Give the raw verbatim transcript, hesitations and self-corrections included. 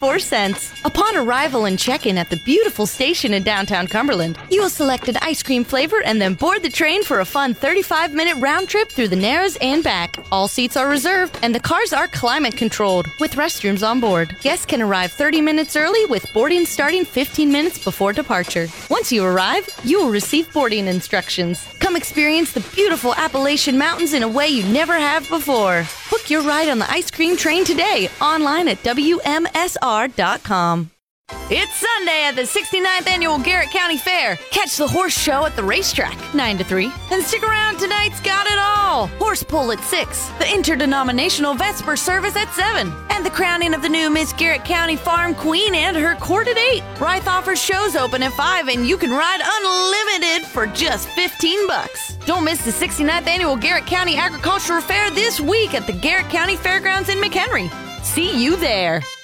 four cents. Upon arrival and check-in at the beautiful station in downtown Cumberland, you will select an ice cream flavor and then board the train for a fun thirty-five minute round trip through the Narrows and back. All seats are reserved and the cars are climate controlled with restrooms on board. Guests can arrive thirty minutes early with boarding starting fifteen minutes before departure. Once you arrive, you will receive boarding instructions. Come experience the beautiful Appalachian Mountains in a way you never have before. Book your ride on the ice cream train today online at W M S R dot com. It's Sunday at the sixty-ninth Annual Garrett County Fair. Catch the horse show at the racetrack, nine to three. And stick around, tonight's got it all. Horse pull at six, the interdenominational Vesper service at seven, and the crowning of the new Miss Garrett County Farm Queen and her court at eight. Brythe offers shows open at five, and you can ride unlimited for just fifteen bucks. Don't miss the sixty-ninth Annual Garrett County Agricultural Fair this week at the Garrett County Fairgrounds in McHenry. See you there.